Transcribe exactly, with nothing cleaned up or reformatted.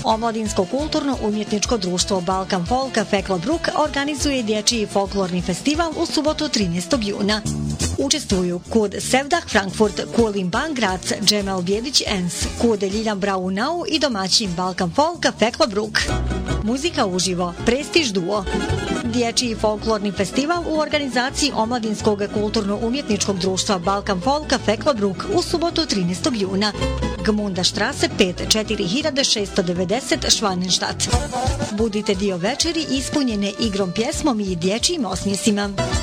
Omladinsko kulturno-umjetničko društvo Balkan Folk Fekla Bruk organizuje dječji folklorni festival u subotu trinaestog juna. Učestvuju Kud Sevdah Frankfurt, Kulim Ban Graz, Džemel Bjedić Ens, Kud Ljiljan Braunau i domaćin Balkan Folk Fekla Bruk. Muzika uživo, prestiž duo. Dječji folklorni festival u organizaciji Omladinskog kulturno-umjetničkog društva Balkan Folk Fekla Bruk u subotu trinaestog juna. Gmunda Štrase pet četiri hiljade šesto devedeset Švanenštat. Budite dio večeri ispunjene igrom, pjesmom i dječjim osmjesima.